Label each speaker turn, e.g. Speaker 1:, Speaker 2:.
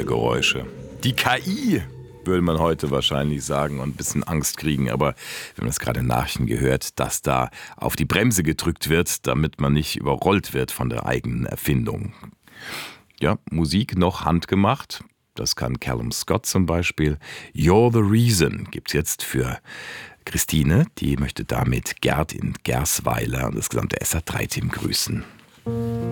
Speaker 1: Störgeräusche. Die KI, würde man heute wahrscheinlich sagen, und ein bisschen Angst kriegen. Aber wir haben das gerade in Nachrichten gehört, dass da auf die Bremse gedrückt wird, damit man nicht überrollt wird von der eigenen Erfindung. Ja, Musik noch handgemacht. Das kann Callum Scott zum Beispiel. You're the Reason gibt's jetzt für Christine. Die möchte damit Gerd in Gersweiler und das gesamte SA3-Team grüßen.